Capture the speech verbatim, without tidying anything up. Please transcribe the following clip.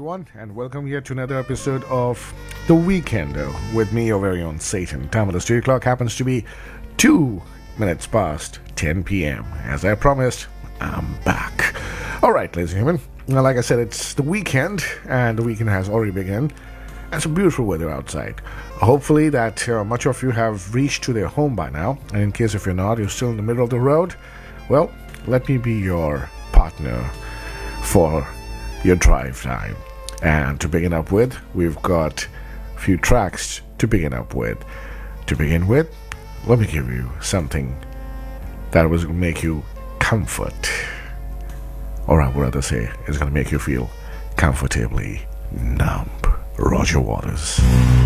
everyone, and welcome here to another episode of The Weekender with me, your very own Satan. Time of the studio clock happens to be two minutes past ten p.m. As I promised, I'm back. Alright, ladies and gentlemen, now, like I said, it's the weekend, and the weekend has already begun. And some beautiful weather outside. Hopefully that uh, much of you have reached to their home by now, and in case if you're not, you're still in the middle of the road, well, let me be your partner for your drive time. And to begin up with, we've got a few tracks to begin up with. To begin with, let me give you something that was going to make you comfort, or I would rather say it's going to make you feel comfortably numb. Roger Waters.